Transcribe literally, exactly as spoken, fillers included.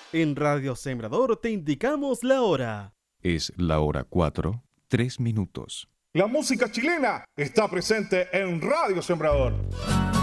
En Radio Sembrador te indicamos la hora. Es la hora cuatro, tres minutos. La música chilena está presente en Radio Sembrador.